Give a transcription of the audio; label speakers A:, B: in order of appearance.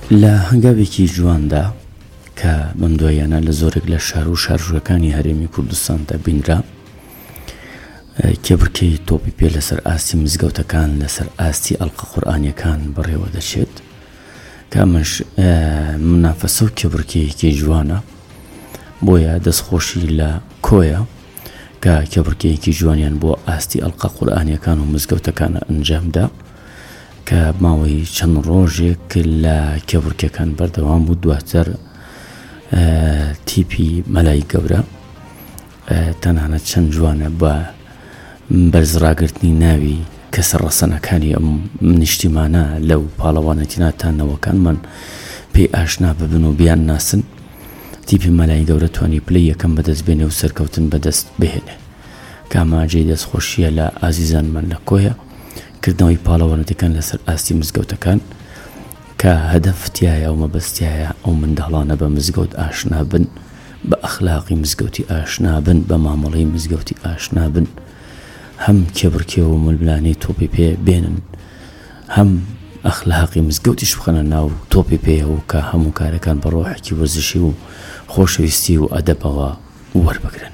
A: لە هەنگاوێکی جواندا کە بەم دواییانە لە زۆرێک لە شار و شارژوورەکانی هەرێمی کوردستاندا بینرا کێبڕکەی تۆپی پێ لەسەر ئاستی مزگەوتەکان لەسەر ئاستی ئەڵقە قورئانیەکان بەڕێوە دەچێت کە ئەمەش منافەسە و کێبڕکەیەکی جوانە بۆیە دەستخۆشی لە کۆیە کە کێبڕکەیەکی جوانیان بۆ ئاستی ئەڵقە قورئانیەکان و مزگەوتەکانە ئەنجامدا کە ماوەی چەند ڕۆژێک لە کێبڕکەکان بەردەوام بوو. دواتر تیپی مەلای گەورە تەنانەت چەند جوانە بە بەرزڕاگرتنی ناوی کەسە ڕەسەنەکانی ئەم نیشتیمانە لەو پاڵەوانە تیناتانەوەکانمان پێی ئاشنا ببن و بیان ناسن. تیپی مەلای گەورە توانی پلەی یەکەم بەدەست بێنێ و سەرکەوتن بەدەست بهێنێ کە ئاماجەی دەستخۆشیە لە ئازیزانمان لە کۆیە کردنەوەی پاڵەوانەتەکان لەسەر ئاستی مزگەوتەکان کە هەدەفتیایە و مەبەستیایە ئەو منداڵانە بە مزگەوت ئاشنا بن، بە ئەخلاقی مزگەوتی ئاشنا بن، بە مامەڵەی مزگەوتی ئاشنا بن، هەم کێبڕکێ و ململانەی تۆپی پێ بێنن، هەم ئەخلاقی مزگەوتیش بخەنە ناو تۆپی پێیەوە کە هەموو کارەکان بە ڕۆحێکی وەرزشی و خۆشەویستی و ئەدەبەوە وەربگرن.